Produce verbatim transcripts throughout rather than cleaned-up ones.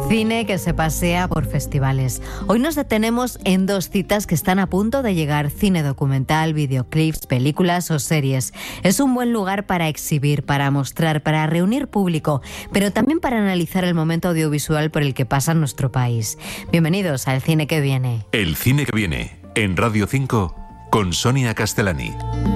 Cine que se pasea por festivales. Hoy nos detenemos en dos citas que están a punto de llegar: cine documental, videoclips, películas o series. Es un buen lugar para exhibir, para mostrar, para reunir público, pero también para analizar el momento audiovisual por el que pasa nuestro país. Bienvenidos al Cine que Viene. El Cine que Viene, en Radio cinco, con Sonia Castellani.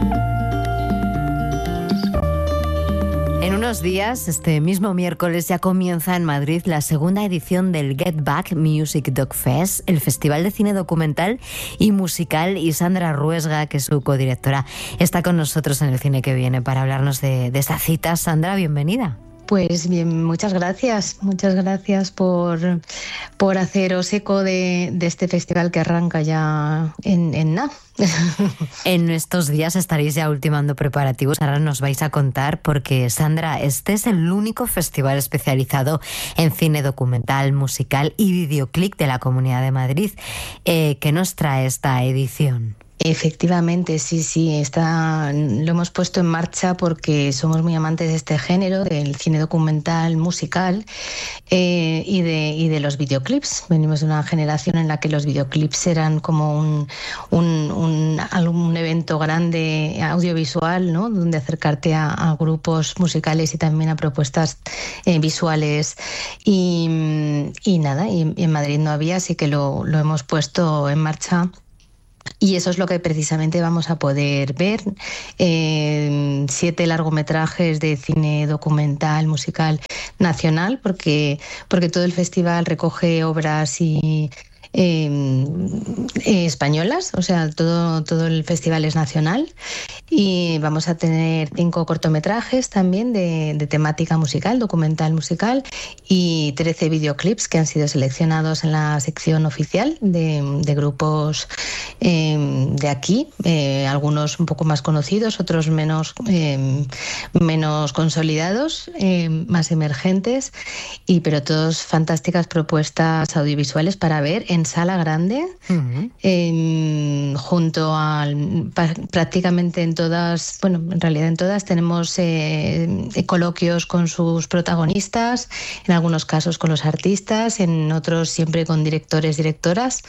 En unos días, este mismo miércoles, ya comienza en Madrid la segunda edición del Get Back Music Doc Fest, el festival de cine documental y musical, y Sandra Ruesga, que es su codirectora, está con nosotros en el Cine que Viene para hablarnos de, de esta cita. Sandra, bienvenida. Pues bien, muchas gracias, muchas gracias por, por haceros eco de, de este festival que arranca ya en, en nada. En estos días estaréis ya ultimando preparativos, ahora nos vais a contar, porque Sandra, este es el único festival especializado en cine documental, musical y videoclip de la Comunidad de Madrid. Eh, ¿Qué nos trae esta edición? Efectivamente, sí, sí, está, lo hemos puesto en marcha porque somos muy amantes de este género, del cine documental musical eh, y, de, y de los videoclips. Venimos de una generación en la que los videoclips eran como un, un, un, un evento grande audiovisual, ¿no? Donde acercarte a, a grupos musicales y también a propuestas eh, visuales. Y, y nada, y, y en Madrid no había, así que lo, lo hemos puesto en marcha. Y eso es lo que precisamente vamos a poder ver. Eh, siete largometrajes de cine documental, musical, nacional, porque, porque todo el festival recoge obras y Eh, eh, españolas, o sea, todo, todo el festival es nacional, y vamos a tener cinco cortometrajes también de, de temática musical, documental musical, y trece videoclips que han sido seleccionados en la sección oficial de, de grupos eh, de aquí, eh, algunos un poco más conocidos, otros menos, eh, menos consolidados, eh, más emergentes, y pero todos fantásticas propuestas audiovisuales para ver en sala grande, uh-huh. eh, junto a prácticamente en todas, bueno, en realidad en todas tenemos eh, coloquios con sus protagonistas, en algunos casos con los artistas, en otros siempre con directores, directoras.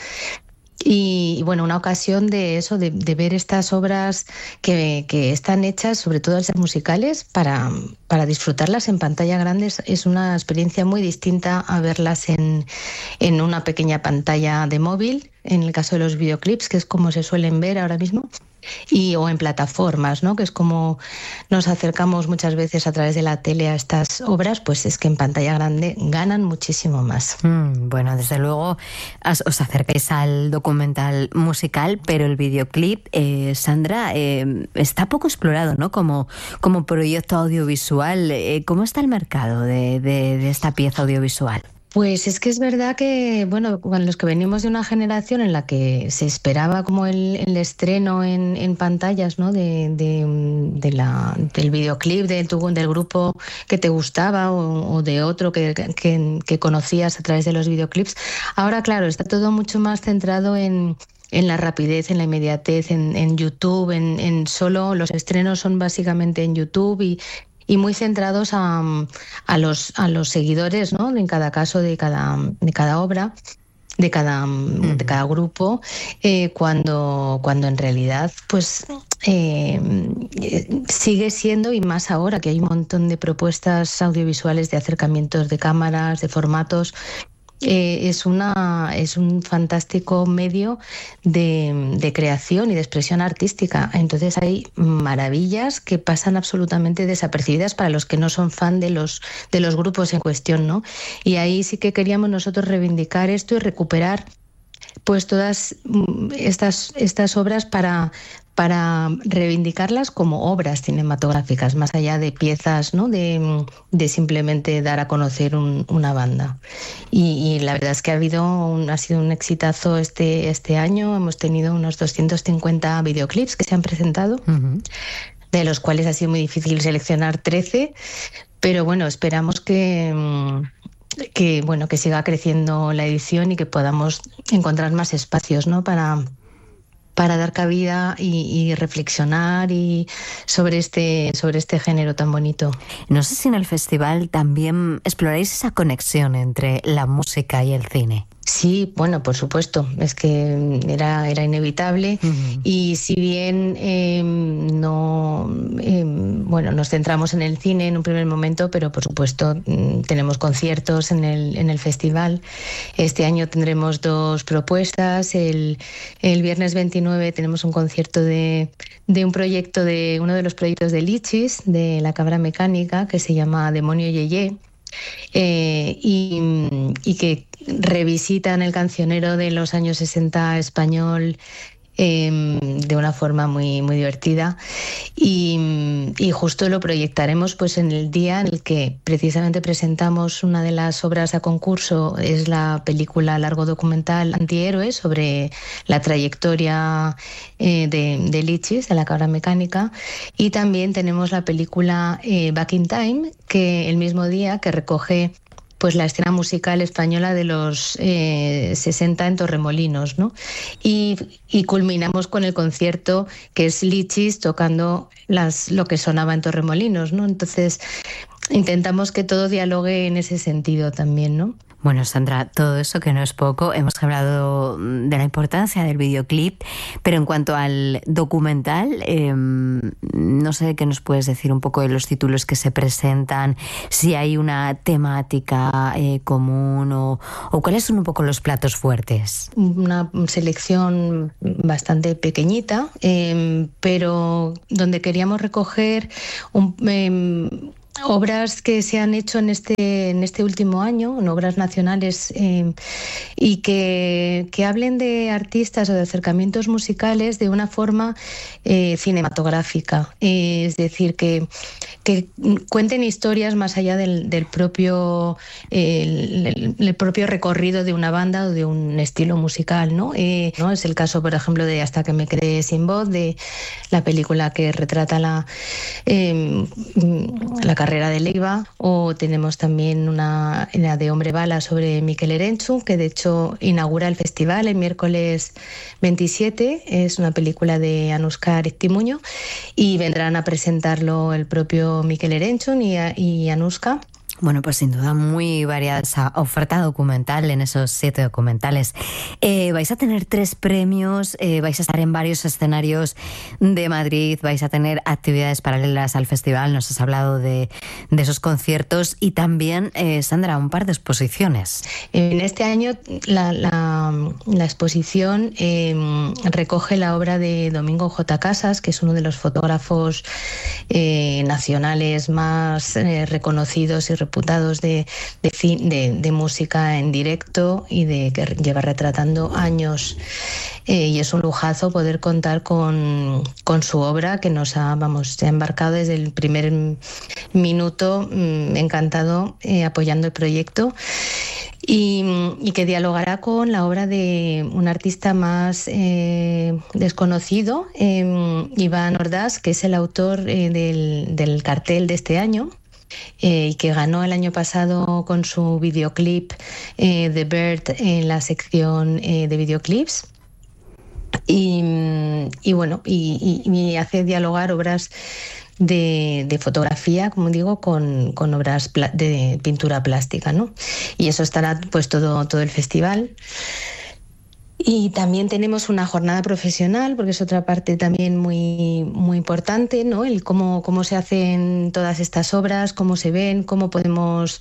Y, y bueno, una ocasión de eso, de, de ver estas obras que, que están hechas, sobre todo al ser musicales, para, para disfrutarlas en pantalla grande. Es, es una experiencia muy distinta a verlas en, en una pequeña pantalla de móvil, en el caso de los videoclips, que es como se suelen ver ahora mismo, y o en plataformas, ¿no? Que es como nos acercamos muchas veces a través de la tele a estas obras, pues es que en pantalla grande ganan muchísimo más. Mm, bueno, desde luego os acercáis al documental musical, pero el videoclip, eh, Sandra, eh, está poco explorado, ¿no? Como, como proyecto audiovisual. Eh, ¿Cómo está el mercado de, de, de esta pieza audiovisual? Pues es que es verdad que, bueno, los que venimos de una generación en la que se esperaba como el, el estreno en, en pantallas, ¿no? De, de, de la, del videoclip de tu, del grupo que te gustaba o, o de otro que, que, que conocías a través de los videoclips. Ahora, claro, está todo mucho más centrado en... en la rapidez, en la inmediatez, en, en YouTube, en, en solo los estrenos son básicamente en YouTube y y muy centrados a, a los a los seguidores, ¿no? En cada caso de cada de cada obra, de cada mm. de cada grupo, eh, cuando cuando en realidad pues eh, sigue siendo, y más ahora que hay un montón de propuestas audiovisuales de acercamientos de cámaras, de formatos. Eh, es una es un fantástico medio de, de creación y de expresión artística. Entonces hay maravillas que pasan absolutamente desapercibidas para los que no son fan de los de los grupos en cuestión, ¿no? Y ahí sí que queríamos nosotros reivindicar esto y recuperar pues todas estas estas obras para para reivindicarlas como obras cinematográficas, más allá de piezas, ¿no? de, de simplemente dar a conocer un, una banda. Y, y la verdad es que ha habido un, ha sido un exitazo este, este año. Hemos tenido unos doscientos cincuenta videoclips que se han presentado, uh-huh. de los cuales ha sido muy difícil seleccionar trece, pero bueno, esperamos que... que bueno que siga creciendo la edición y que podamos encontrar más espacios, ¿no? para para dar cabida y, y reflexionar y sobre este, sobre este género tan bonito. No sé si en el festival también exploráis esa conexión entre la música y el cine. Sí, bueno, por supuesto, es que era, era inevitable. Uh-huh. Y si bien eh, no, eh, bueno, nos centramos en el cine en un primer momento, pero por supuesto tenemos conciertos en el, en el festival. Este año tendremos dos propuestas. El, el viernes veintinueve tenemos un concierto de, de un proyecto, de uno de los proyectos de Lichis, de La Cabra Mecánica, que se llama Demonio Yeye. Eh, y, y que revisitan el cancionero de los años sesenta español eh, de una forma muy, muy divertida y, y justo lo proyectaremos pues en el día en el que precisamente presentamos una de las obras a concurso, es la película largo documental Antihéroes sobre la trayectoria eh, de, de Lichis, de La Cabra Mecánica, y también tenemos la película eh, Back in Time, que el mismo día que recoge pues la escena musical española de los eh, sesenta en Torremolinos, ¿no? Y, y culminamos con el concierto que es Lichis tocando las, lo que sonaba en Torremolinos, ¿no? Entonces intentamos que todo dialogue en ese sentido también, ¿no? Bueno, Sandra, todo eso que no es poco, hemos hablado de la importancia del videoclip, pero en cuanto al documental, eh, no sé qué nos puedes decir un poco de los títulos que se presentan, si hay una temática eh, común o, o cuáles son un poco los platos fuertes. Una selección bastante pequeñita, eh, pero donde queríamos recoger un... Eh, obras que se han hecho en este en este último año, en obras nacionales eh, y que, que hablen de artistas o de acercamientos musicales de una forma eh, cinematográfica, eh, es decir, que, que cuenten historias más allá del, del propio eh, el, el propio recorrido de una banda o de un estilo musical, ¿no? Eh, ¿no? Es el caso, por ejemplo, de Hasta que me quedé sin voz, de la película que retrata la eh, la carrera de Leiva, o tenemos también una la de Hombre Bala sobre Mikel Erenchun, que de hecho inaugura el festival el miércoles veintisiete, es una película de Anuska Areztimuño y vendrán a presentarlo el propio Mikel Erenchun y, y Anuska. Bueno, pues sin duda muy variada esa oferta documental en esos siete documentales. Eh, vais a tener tres premios, eh, vais a estar en varios escenarios de Madrid, vais a tener actividades paralelas al festival, nos has hablado de, de esos conciertos y también, eh, Sandra, un par de exposiciones. En este año la, la, la exposición eh, recoge la obra de Domingo J. Casas, que es uno de los fotógrafos eh, nacionales más eh, reconocidos y reputados de, de, de, de música en directo y de que lleva retratando años. Eh, y es un lujazo poder contar con, con su obra, que nos ha, vamos, se ha embarcado desde el primer minuto, mmm, encantado, eh, apoyando el proyecto. Y, y que dialogará con la obra de un artista más eh, desconocido, eh, Iván Ordaz, que es el autor eh, del, del cartel de este año. Eh, y que ganó el año pasado con su videoclip eh, The Bird en la sección eh, de videoclips. Y, y bueno, y, y, y hace dialogar obras de, de fotografía, como digo, con, con obras pla- de pintura plástica, ¿no? Y eso estará pues todo, todo el festival. Y también tenemos una jornada profesional, porque es otra parte también muy, muy importante, ¿no? El cómo, cómo se hacen todas estas obras, cómo se ven, cómo podemos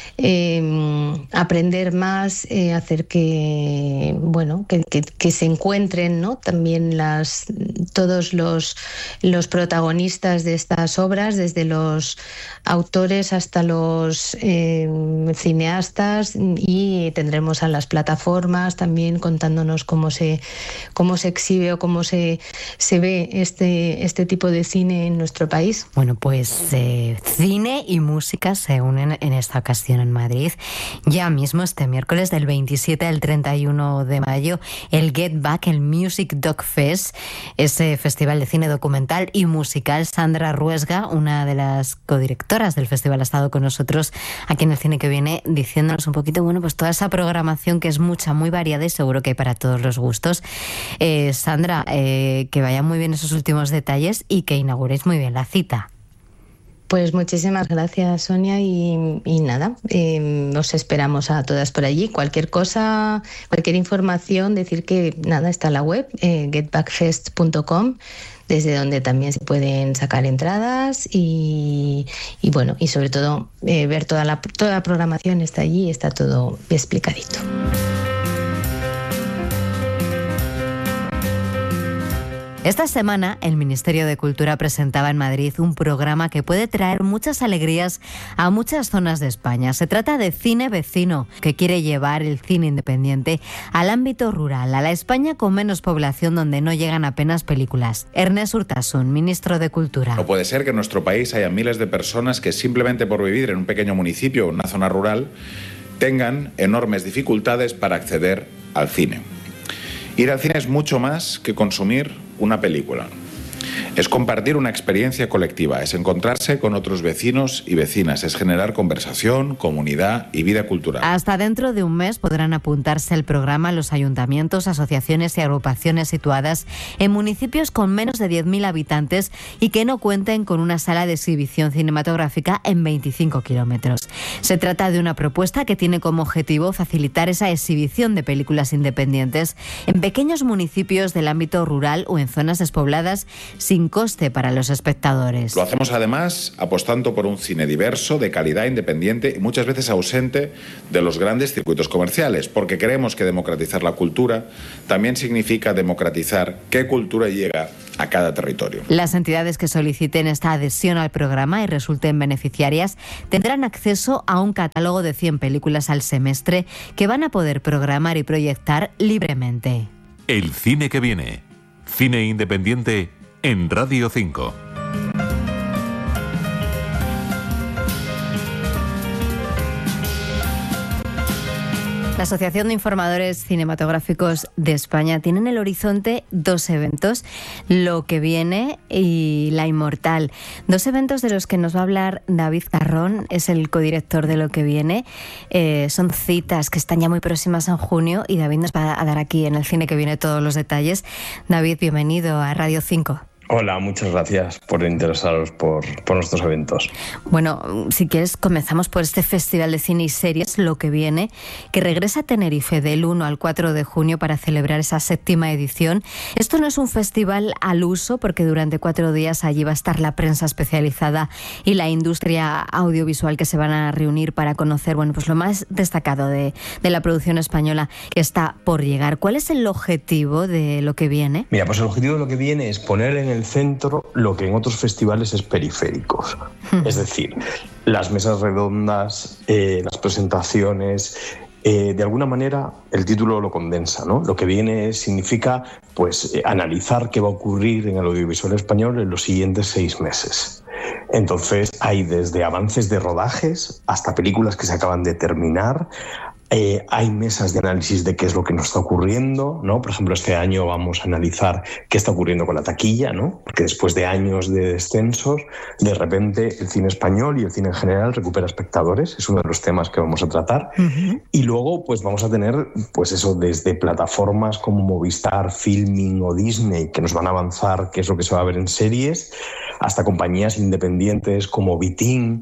eh, aprender más, eh, hacer que, bueno, que, que, que se encuentren, ¿no? También las, todos los, los protagonistas de estas obras, desde los autores hasta los eh, cineastas, y tendremos a las plataformas también contándonos cómo se cómo se exhibe o cómo se, se ve este, este tipo de cine en nuestro país. Bueno, pues eh, cine y música se unen en esta ocasión en Madrid. Ya Ya mismo, este miércoles del veintisiete al treinta y uno de mayo, el Get Back, el Music Doc Fest, ese festival de cine documental y musical. Sandra Ruesga, una de las codirectoras del festival, ha estado con nosotros aquí en El Cine que Viene, diciéndonos un poquito, bueno, pues toda esa programación que es mucha, muy variada y seguro que hay para todos los gustos. Eh, Sandra, eh, que vayan muy bien esos últimos detalles y que inauguréis muy bien la cita. Pues muchísimas gracias, Sonia, y, y nada, eh, os esperamos a todas por allí. Cualquier cosa, cualquier información, decir que nada, está en la web, eh, get back fest punto com, desde donde también se pueden sacar entradas y, y bueno, y sobre todo eh, ver toda la, toda la programación está allí, está todo explicadito. Esta semana el Ministerio de Cultura presentaba en Madrid un programa que puede traer muchas alegrías a muchas zonas de España. Se trata de Cine Vecino, que quiere llevar el cine independiente al ámbito rural, a la España con menos población donde no llegan apenas películas. Ernest Urtasun, ministro de Cultura. No puede ser que en nuestro país haya miles de personas que simplemente por vivir en un pequeño municipio o en una zona rural tengan enormes dificultades para acceder al cine. Ir al cine es mucho más que consumir una película. Es compartir una experiencia colectiva, es encontrarse con otros vecinos y vecinas, es generar conversación, comunidad y vida cultural. Hasta dentro de un mes podrán apuntarse al programa los ayuntamientos, asociaciones y agrupaciones situadas en municipios con menos de diez mil habitantes y que no cuenten con una sala de exhibición cinematográfica en veinticinco kilómetros. Se trata de una propuesta que tiene como objetivo facilitar esa exhibición de películas independientes en pequeños municipios del ámbito rural o en zonas despobladas sin coste para los espectadores. Lo hacemos además apostando por un cine diverso, de calidad, independiente y muchas veces ausente de los grandes circuitos comerciales, porque creemos que democratizar la cultura también significa democratizar qué cultura llega a cada territorio. Las entidades que soliciten esta adhesión al programa y resulten beneficiarias tendrán acceso a un catálogo de cien películas al semestre que van a poder programar y proyectar libremente. El Cine que Viene. Cine independiente en Radio cinco. La Asociación de Informadores Cinematográficos de España tiene en el horizonte dos eventos, Lo que Viene y La Inmortal. Dos eventos de los que nos va a hablar David Carrón, es el codirector de Lo que Viene. Eh, son citas que están ya muy próximas en junio y David nos va a dar aquí en El Cine que Viene todos los detalles. David, bienvenido a Radio cinco. Hola, muchas gracias por interesaros por, por nuestros eventos. Bueno, si quieres comenzamos por este Festival de Cine y Series, Lo que Viene, que regresa a Tenerife del uno al cuatro de junio para celebrar esa séptima edición. Esto no es un festival al uso porque durante cuatro días allí va a estar la prensa especializada y la industria audiovisual que se van a reunir para conocer, bueno, pues lo más destacado de, de la producción española que está por llegar. ¿Cuál es el objetivo de Lo que Viene? Mira, pues el objetivo de Lo que Viene es poner en el centro lo que en otros festivales es periféricos. Hmm. Es decir, las mesas redondas, eh, las presentaciones, eh, de alguna manera el título lo condensa, ¿no? Lo que viene significa pues eh, analizar qué va a ocurrir en el audiovisual español en los siguientes seis meses. Entonces hay desde avances de rodajes hasta películas que se acaban de terminar. Eh, hay mesas de análisis de qué es lo que nos está ocurriendo, ¿no? Por ejemplo, este año vamos a analizar qué está ocurriendo con la taquilla, ¿no? Porque después de años de descensos, de repente el cine español y el cine en general recupera espectadores. Es uno de los temas que vamos a tratar. Uh-huh. Y luego, pues vamos a tener, pues eso, desde plataformas como Movistar, Filming o Disney, que nos van a avanzar qué es lo que se va a ver en series, hasta compañías independientes como Vitin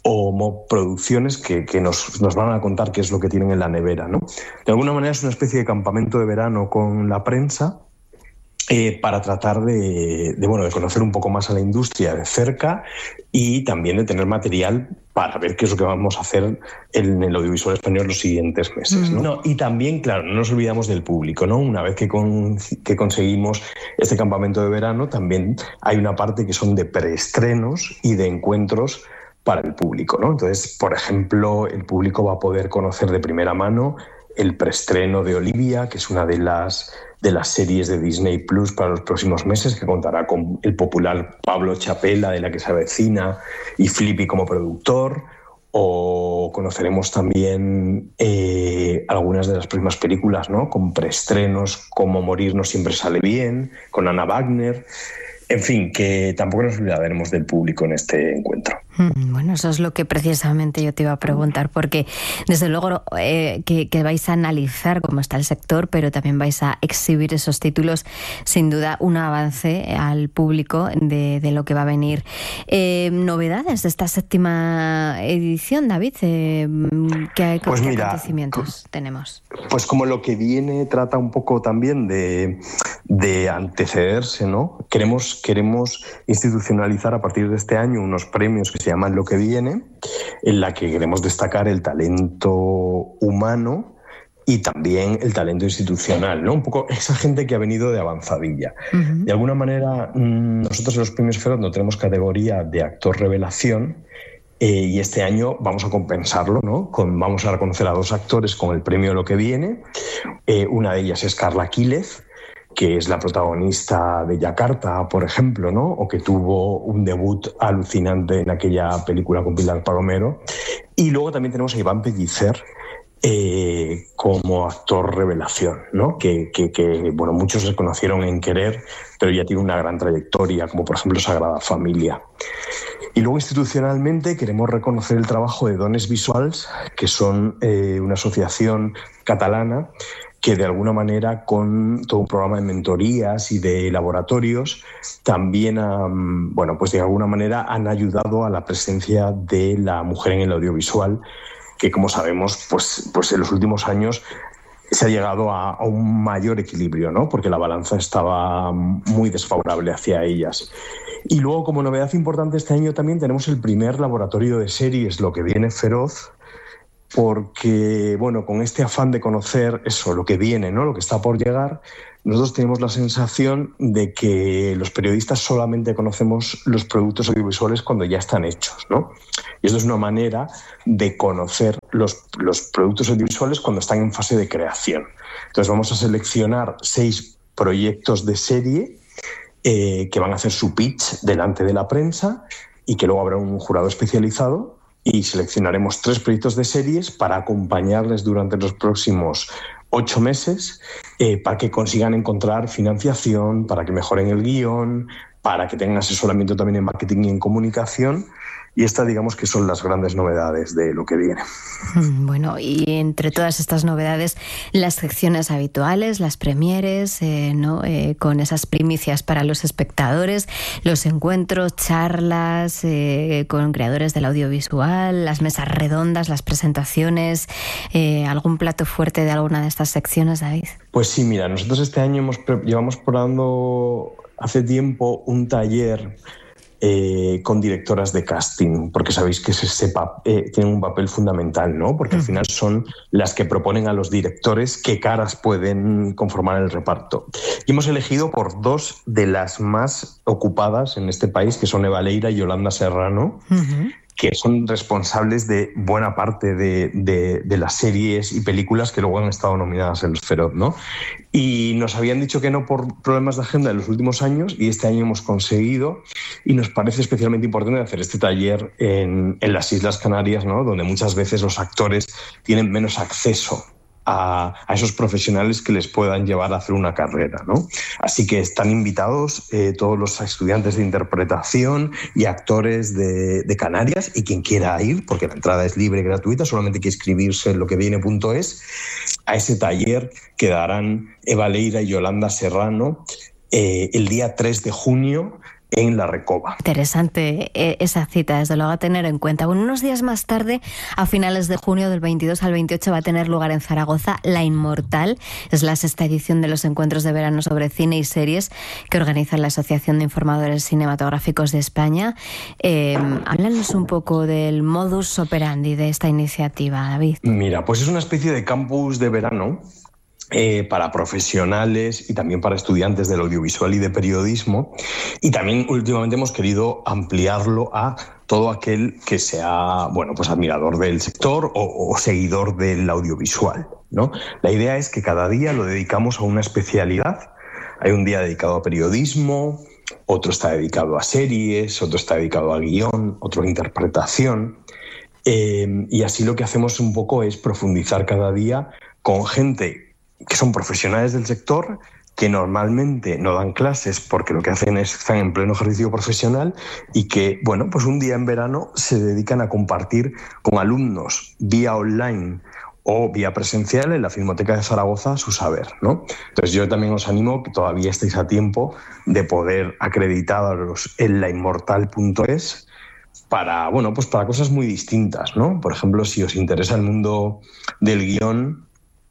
o producciones que, que nos, nos van a contar qué es lo que tienen en la nevera, ¿no? De alguna manera es una especie de campamento de verano con la prensa eh, para tratar de, de, bueno, de conocer un poco más a la industria de cerca y también de tener material para ver qué es lo que vamos a hacer en el audiovisual español los siguientes meses, ¿no? No, y también, claro, no nos olvidamos del público, ¿no? Una vez que, con, que conseguimos este campamento de verano, también hay una parte que son de preestrenos y de encuentros para el público, ¿no? Entonces, por ejemplo, el público va a poder conocer de primera mano el preestreno de Olivia, que es una de las, de las series de Disney Plus para los próximos meses, que contará con el popular Pablo Chapela, de La que se avecina, y Flippy como productor, o conoceremos también eh, algunas de las próximas películas, ¿no? Con preestrenos como Morir no siempre sale bien, con Anna Wagner. En fin, que tampoco nos olvidaremos del público en este encuentro. Bueno, eso es lo que precisamente yo te iba a preguntar, porque desde luego eh, que, que vais a analizar cómo está el sector, pero también vais a exhibir esos títulos, sin duda un avance al público de, de lo que va a venir. Eh, ¿Novedades de esta séptima edición, David? Eh, ¿Qué, pues qué mira, acontecimientos tenemos? Pues como lo que viene trata un poco también de, de antecederse, ¿no? Queremos, queremos institucionalizar a partir de este año unos premios que se llaman Lo que viene, en la que queremos destacar el talento humano y también el talento institucional, ¿no? Un poco esa gente que ha venido de avanzadilla. Uh-huh. De alguna manera, nosotros en los premios Feroz no tenemos categoría de actor revelación, eh, y este año vamos a compensarlo, ¿no? Con, vamos a reconocer a dos actores con el premio Lo que viene. Eh, una de ellas es Carla Quílez, que es la protagonista de Yakarta, por ejemplo, ¿no? O que tuvo un debut alucinante en aquella película con Pilar Palomero. Y luego también tenemos a Iván Pellicer eh, como actor revelación, ¿no? Que, que, que, bueno, muchos le conocieron en Querer, pero ya tiene una gran trayectoria, como por ejemplo Sagrada Familia. Y luego institucionalmente queremos reconocer el trabajo de Dones Visuals, que son eh, una asociación catalana que de alguna manera, con todo un programa de mentorías y de laboratorios, también um, bueno, pues de alguna manera han ayudado a la presencia de la mujer en el audiovisual, que como sabemos, pues, pues en los últimos años se ha llegado a, a un mayor equilibrio, ¿no? Porque la balanza estaba muy desfavorable hacia ellas. Y luego, como novedad importante este año, también tenemos el primer laboratorio de series, Lo que viene Feroz, porque, bueno, con este afán de conocer eso, lo que viene, ¿no? Lo que está por llegar, nosotros tenemos la sensación de que los periodistas solamente conocemos los productos audiovisuales cuando ya están hechos, ¿no? Y esto es una manera de conocer los, los productos audiovisuales cuando están en fase de creación. Entonces vamos a seleccionar seis proyectos de serie eh, que van a hacer su pitch delante de la prensa y que luego habrá un jurado especializado. Y seleccionaremos tres proyectos de series para acompañarles durante los próximos ocho meses eh, para que consigan encontrar financiación, para que mejoren el guión, para que tengan asesoramiento también en marketing y en comunicación. Y estas, digamos, que son las grandes novedades de Lo que viene. Bueno, y entre todas estas novedades, las secciones habituales, las premieres, eh, ¿no? Eh, con esas primicias para los espectadores, los encuentros, charlas eh, con creadores del audiovisual, las mesas redondas, las presentaciones, eh, ¿algún plato fuerte de alguna de estas secciones, David? Pues sí, mira, nosotros este año hemos, llevamos probando hace tiempo un taller Eh, con directoras de casting, porque sabéis que ese pap- eh, tienen un papel fundamental, ¿no? Porque al final son las que proponen a los directores qué caras pueden conformar el reparto. Y hemos elegido por dos de las más ocupadas en este país, que son Eva Leira y Yolanda Serrano, uh-huh. que son responsables de buena parte de, de, de las series y películas que luego han estado nominadas en los Feroz, ¿no? Y nos habían dicho que no por problemas de agenda en los últimos años, y este año hemos conseguido, y nos parece especialmente importante hacer este taller en, en las Islas Canarias, ¿no? Donde muchas veces los actores tienen menos acceso A, a esos profesionales que les puedan llevar a hacer una carrera, ¿no? Así que están invitados eh, todos los estudiantes de interpretación y actores de, de Canarias, y quien quiera ir, porque la entrada es libre y gratuita, solamente hay que inscribirse en lo que viene punto es, a ese taller que darán Eva Leira y Yolanda Serrano eh, el día tres de junio en La Recoba. Interesante eh, esa cita, desde luego a tener en cuenta. Bueno, unos días más tarde, a finales de junio, del veintidós al veintiocho, va a tener lugar en Zaragoza La Inmortal. Es la sexta edición de los encuentros de verano sobre cine y series que organiza la Asociación de Informadores Cinematográficos de España. Eh, háblanos un poco del modus operandi de esta iniciativa, David. Mira, pues es una especie de campus de verano Eh, para profesionales y también para estudiantes del audiovisual y de periodismo, y también últimamente hemos querido ampliarlo a todo aquel que sea, bueno, pues admirador del sector o, o seguidor del audiovisual, ¿no? La idea es que cada día lo dedicamos a una especialidad. Hay un día dedicado a periodismo, otro está dedicado a series, otro está dedicado a guión, otro a interpretación. Eh, y así lo que hacemos un poco es profundizar cada día con gente que son profesionales del sector, que normalmente no dan clases porque lo que hacen es están en pleno ejercicio profesional y que, bueno, pues un día en verano se dedican a compartir con alumnos vía online o vía presencial en la Filmoteca de Zaragoza su saber, ¿no? Entonces yo también os animo, que todavía estáis a tiempo de poder acreditaros en la inmortal punto es para, bueno, pues para cosas muy distintas, ¿no? Por ejemplo, si os interesa el mundo del guión,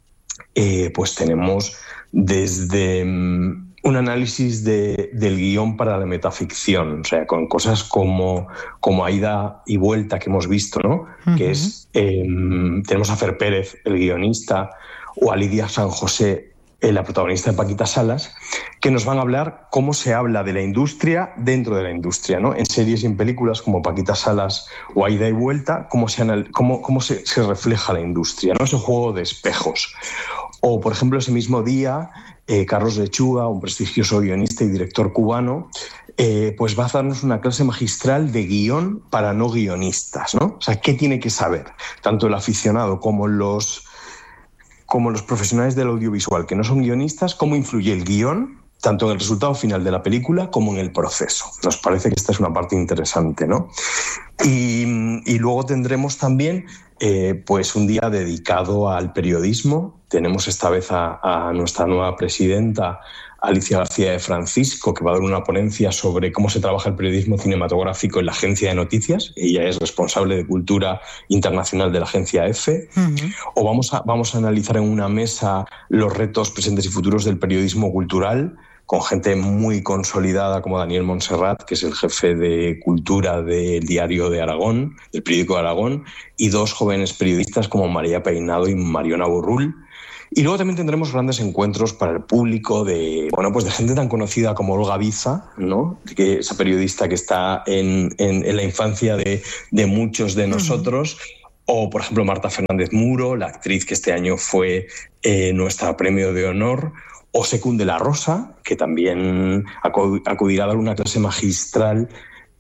eh, pues tenemos desde um, un análisis de, del guión para la metaficción, o sea, con cosas como, como Ida y Vuelta que hemos visto, ¿no? Uh-huh. Que es, eh, tenemos a Fer Pérez, el guionista, o a Lidia San José, la protagonista de Paquita Salas, que nos van a hablar cómo se habla de la industria dentro de la industria, ¿no? En series y en películas como Paquita Salas o A Ida y Vuelta, cómo se, anal- cómo, cómo se, se refleja la industria, ¿no? Ese juego de espejos. O, por ejemplo, ese mismo día, eh, Carlos Lechuga, un prestigioso guionista y director cubano, eh, pues va a darnos una clase magistral de guión para no guionistas, ¿no? O sea, ¿qué tiene que saber tanto el aficionado como los, como los profesionales del audiovisual que no son guionistas? ¿Cómo influye el guión tanto en el resultado final de la película como en el proceso? Nos parece que esta es una parte interesante, ¿no? Y, y luego tendremos también eh, pues un día dedicado al periodismo. Tenemos esta vez a, a nuestra nueva presidenta, Alicia García de Francisco, que va a dar una ponencia sobre cómo se trabaja el periodismo cinematográfico en la Agencia de Noticias. Ella es responsable de Cultura Internacional de la Agencia EFE. Uh-huh. O vamos a, vamos a analizar en una mesa los retos presentes y futuros del periodismo cultural, con gente muy consolidada como Daniel Montserrat, que es el jefe de cultura del Diario de Aragón, del periódico de Aragón, y dos jóvenes periodistas como María Peinado y Mariona Borrul. Y luego también tendremos grandes encuentros para el público de, bueno, pues de gente tan conocida como Olga Biza, ¿no? Que esa periodista que está en, en, en la infancia de, de muchos de nosotros. Uh-huh. O, por ejemplo, Marta Fernández Muro, la actriz que este año fue eh, nuestra premio de honor. O Secún de la Rosa, que también acudirá a dar una clase magistral,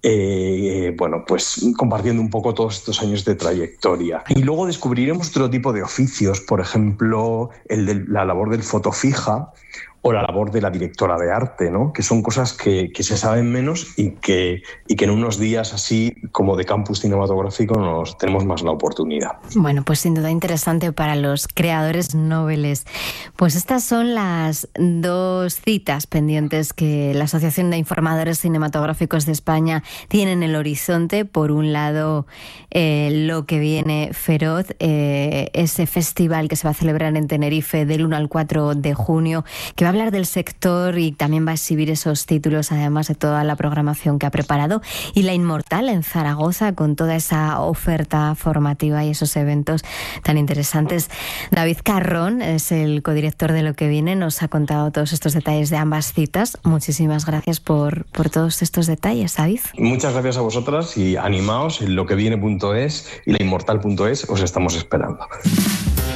eh, bueno, pues compartiendo un poco todos estos años de trayectoria. Y luego descubriremos otro tipo de oficios, por ejemplo, el de la labor del fotofija o la labor de la directora de arte, ¿no? Que son cosas que, que se saben menos y que, y que en unos días así como de campus cinematográfico nos tenemos más la oportunidad. Bueno, pues sin duda interesante para los creadores noveles. Pues estas son las dos citas pendientes que la Asociación de Informadores Cinematográficos de España tiene en el horizonte. Por un lado, eh, Lo que viene feroz, eh, ese festival que se va a celebrar en Tenerife del uno al cuatro de junio, que va a hablar del sector y también va a exhibir esos títulos, además de toda la programación que ha preparado. Y La Inmortal en Zaragoza, con toda esa oferta formativa y esos eventos tan interesantes. David Carrón es el codirector de Lo que viene, nos ha contado todos estos detalles de ambas citas. Muchísimas gracias por, por todos estos detalles, David. Muchas gracias a vosotras y animaos en lo que viene punto es y la inmortal punto es, os estamos esperando.